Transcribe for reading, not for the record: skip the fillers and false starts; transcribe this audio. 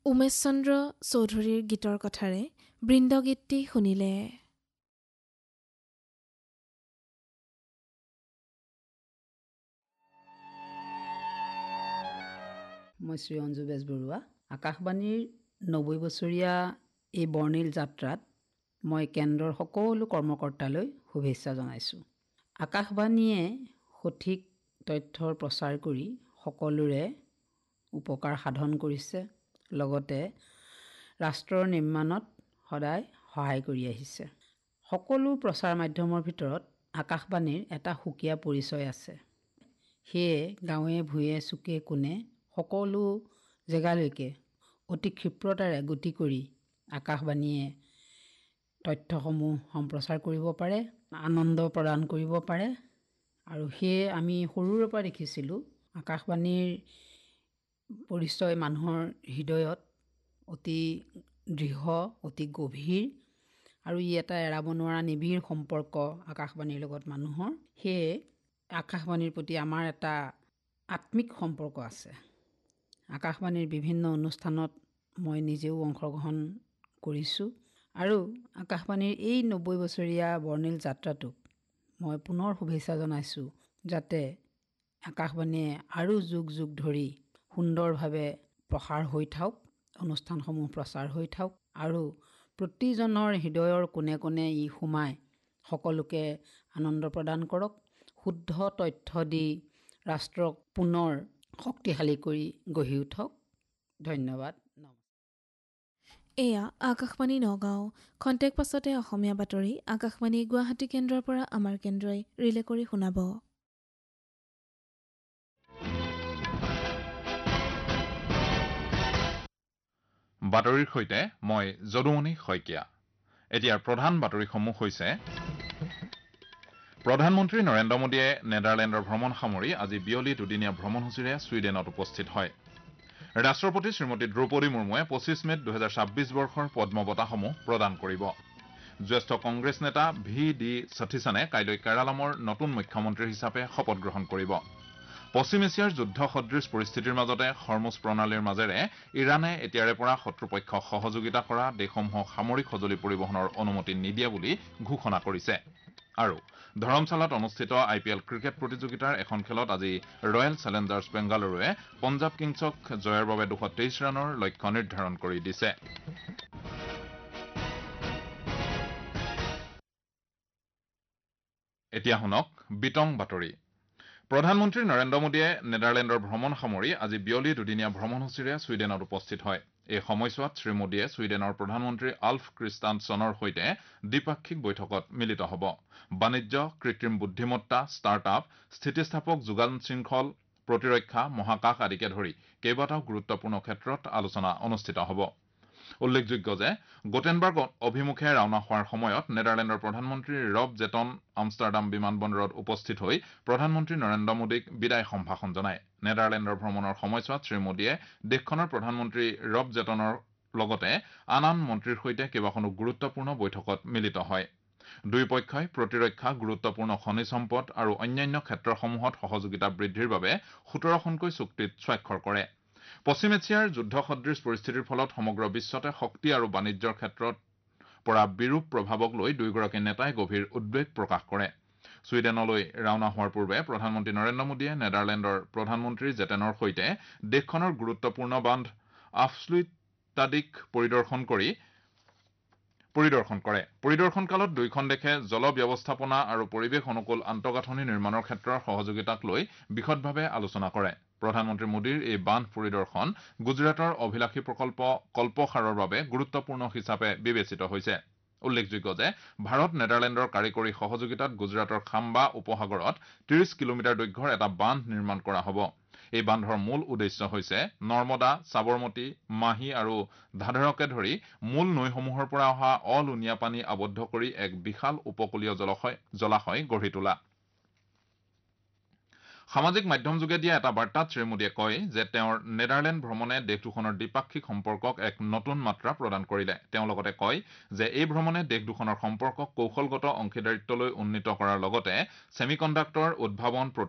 উমেশ চন্দ্ৰ চৌধুৰীৰ গীতৰ কথাৰে বৃন্দগীতটি শুনিলে। মই শ্ৰী অঞ্জু বেজবৰুৱা। আকাশবাণীৰ ৯০ বছৰীয়া এই বৰ্ণিল যাত্ৰাত মই কেন্দ্ৰৰ সকলো কৰ্মকৰ্তালৈ শুভেচ্ছা জনাইছোঁ। আকাশবাণীয়ে সঠিক তথ্যৰ প্ৰচাৰ কৰি সকলোৰে উপকাৰ সাধন কৰিছে, লগতে ৰাষ্ট্ৰৰ নিৰ্মাণত সদায় সহায় কৰি আহিছে। সকলো প্ৰচাৰ মাধ্যমৰ ভিতৰত আকাশবাণীৰ এটা সুকীয়া পৰিচয় আছে। সেয়ে গাঁৱে ভূঞে চুকে কোণে সকলো জেগালৈকে অতি ক্ষিপ্ৰতাৰে গতি কৰি আকাশবাণীয়ে তথ্যসমূহ সম্প্ৰচাৰ কৰিব পাৰে, আনন্দ প্ৰদান কৰিব পাৰে। আৰু সেয়ে আমি সৰুৰে পৰা দেখিছিলোঁ আকাশবাণীৰ পৰিচয় মানুহৰ হৃদয়ত অতি দৃঢ়, অতি গভীৰ, আৰু ই এটা এৰাব নোৱাৰা নিবিড় সম্পৰ্ক আকাশবাণীৰ লগত মানুহৰ। সেয়ে আকাশবাণীৰ প্ৰতি আমাৰ এটা আত্মিক সম্পৰ্ক আছে। আকাশবাণীৰ বিভিন্ন অনুষ্ঠানত মই নিজেও অংশগ্ৰহণ কৰিছোঁ আৰু আকাশবাণীৰ এই ৯০ বছৰীয়া বৰ্ণিল যাত্ৰাটোক মই পুনৰ শুভেচ্ছা জনাইছোঁ, যাতে আকাশবাণীয়ে আৰু যুগ যুগ ধৰি সুন্দৰভাৱে প্ৰসাৰ হৈ থাকক, অনুষ্ঠানসমূহ প্ৰচাৰ হৈ থাকক, আৰু প্ৰতিজনৰ হৃদয়ৰ কোণে কোণে ই সোমাই সকলোকে আনন্দ প্ৰদান কৰক, শুদ্ধ তথ্য দি ৰাষ্ট্ৰক পুনৰ শক্তিশালী কৰি গঢ়ি উঠক। ধন্যবাদ। এয়া আকাশবাণী নগাঁও। খন্তেক পাছতে অসমীয়া বাতৰি আকাশবাণী গুৱাহাটী কেন্দ্ৰৰ পৰা আমাৰ কেন্দ্ৰই ৰিলে কৰি শুনাব। বাতৰিৰ সৈতে মই যদুমণি শইকীয়া। এতিয়াৰ প্ৰধান বাতৰিসমূহ হৈছে: প্ৰধানমন্ত্ৰী নৰেন্দ্ৰ মোদীয়ে নেডাৰলেণ্ডৰ ভ্ৰমণ সামৰি আজি বিয়লি দুদিনীয়া ভ্ৰমণসূচীৰে ছুইডেনত উপস্থিত হয়। ৰাষ্ট্ৰপতি শ্ৰীমতী দ্ৰৌপদী মুৰ্মুৱে ২৫ মে'ত ২০২৬ বৰ্ষৰ পদ্ম বঁটাসমূহ প্ৰদান কৰিব। জ্যেষ্ঠ কংগ্ৰেছ নেতা ভি.ডি. সথিসানে কাইলৈ কেৰালামৰ নতুন মুখ্যমন্ত্ৰী হিচাপে শপত গ্ৰহণ কৰিব। পশ্চিম এছিয়াৰ যুদ্ধ সদৃশ পৰিস্থিতিৰ মাজতে হৰমুজ প্ৰণালীৰ মাজেৰে ইৰাণে এতিয়াৰে পৰা শত্ৰুপক্ষক সহযোগিতা কৰা দেশসমূহক সামৰিক সঁজুলি পৰিবহণৰ অনুমতি নিদিয়ে বুলি ঘোষণা কৰিছে। আৰু ধৰমশালাত অনুষ্ঠিত IPL ক্ৰিকেট প্ৰতিযোগিতাৰ এখন খেলত আজি ৰয়েল চেলেঞ্জাৰ্ছ বেংগালুৰুৱে পঞ্জাৱ কিংছক জয়ৰ বাবে ২২৩ ৰানৰ লক্ষ্য নিৰ্ধাৰণ কৰি দিছে। এতিয়া শুনক বিতং বাতৰি। প্ৰধানমন্ত্ৰী নৰেন্দ্ৰ মোদীয়ে নেডাৰলেণ্ডৰ ভ্ৰমণ সামৰি আজি বিয়লি দুদিনীয়া ভ্ৰমণসূচীৰে ছুইডেনত উপস্থিত হয়। এই সময়ছোৱাত শ্ৰীমোদীয়ে ছুইডেনৰ প্ৰধানমন্ত্ৰী আল্ফ ক্ৰিষ্টানছনৰ সৈতে দ্বিপাক্ষিক বৈঠকত মিলিত হ'ব। বাণিজ্য, কৃত্ৰিম বুদ্ধিমত্তা, ষ্টাৰ্টআপ, স্থিতিস্থাপক যোগান শৃংখল, প্ৰতিৰক্ষা, মহাকাশ আদিকে ধৰি কেইবাটাও গুৰুত্বপূৰ্ণ ক্ষেত্ৰত আলোচনা অনুষ্ঠিত হ'ব। উল্লেখযোগ্য যে গোটেনবাৰ্গ অভিমুখে ৰাওনা হোৱাৰ সময়ত নেডাৰলেণ্ডৰ প্ৰধানমন্ত্ৰী ৰব জেটন আমষ্টাৰডাম বিমানবন্দৰত উপস্থিত হৈ প্ৰধানমন্ত্ৰী নৰেন্দ্ৰ মোদীক বিদায় সম্ভাষণ জনায়। নেডাৰলেণ্ডৰ ভ্ৰমণৰ সময়ছোৱাত শ্ৰীমোদীয়ে দেশখনৰ প্ৰধানমন্ত্ৰী ৰব জেটনৰ লগতে আন মন্ত্ৰীৰ সৈতে কেইবাখনো গুৰুত্বপূৰ্ণ বৈঠকত মিলিত হয়। দুয়োপক্ষই প্ৰতিৰক্ষা, গুৰুত্বপূৰ্ণ খনিজ সম্পদ আৰু অন্যান্য ক্ষেত্ৰসমূহত সহযোগিতা বৃদ্ধিৰ বাবে ১৭খনকৈ চুক্তিত স্বাক্ষৰ কৰে। পশ্চিম এছিয়াৰ যুদ্ধ সদৃশ পৰিস্থিতিৰ ফলত সমগ্ৰ বিশ্বতে শক্তি আৰু বাণিজ্যৰ ক্ষেত্ৰত পৰা বিৰূপ প্ৰভাৱক লৈ দুয়োগৰাকী নেতাই গভীৰ উদ্বেগ প্ৰকাশ কৰে। ছুইডেনলৈ ৰাওনা হোৱাৰ পূৰ্বে প্ৰধানমন্ত্ৰী নৰেন্দ্ৰ মোদীয়ে নেডাৰলেণ্ডৰ প্ৰধানমন্ত্ৰী জেটেনৰ সৈতে দেশখনৰ গুৰুত্বপূৰ্ণ বান্ধ আফস্লুইটাডিক পৰিদৰ্শন কৰে। পৰিদৰ্শনকালত দুয়োখন দেশে জল ব্যৱস্থাপনা আৰু পৰিৱেশ অনুকূল আন্তঃগাঁথনি নিৰ্মাণৰ ক্ষেত্ৰৰ সহযোগিতাক লৈ বিশদভাৱে আলোচনা কৰে। প্ৰধানমন্ত্ৰী মোদীৰ এই বান্ধ পৰিদৰ্শন গুজৰাটৰ অভিলাষী প্ৰকল্প কল্পসাৰৰ বাবে গুৰুত্বপূৰ্ণ হিচাপে বিবেচিত হৈছে। উল্লেখযোগ্য যে ভাৰত নেডাৰলেণ্ডৰ কাৰিকৰী সহযোগিতাত গুজৰাটৰ খাম্বা উপসাগৰত ৩০ কিলোমিটাৰ দৈৰ্ঘ্যৰ এটা বান্ধ নিৰ্মাণ কৰা হ'ব। এই বান্ধৰ মূল উদ্দেশ্য হৈছে নৰ্মদা, সাবৰমতী, মাহী আৰু ধাধৰকে ধৰি মূল নৈসমূহৰ পৰা অহা অলুণীয়া পানী আবদ্ধ কৰি এক বিশাল উপকূলীয় জলাশয় গঢ়ি তোলা। সামাজিক মাধ্যমযোগে দিয়া এটা বাৰ্তাত শ্ৰীমোদীয়ে কয় যে তেওঁৰ নেডাৰলেণ্ড ভ্ৰমণে দেশ দুখনৰ দ্বিপাক্ষিক সম্পৰ্কক এক নতুন মাত্ৰা প্ৰদান কৰিলে। তেওঁ লগতে কয় যে এই ভ্ৰমণে দেশ দুখনৰ সম্পৰ্কক কৌশলগত অংশীদাৰিত্বলৈ উন্নীত কৰাৰ লগতে ছেমিকণ্ডাক্টৰ উদ্ভাৱন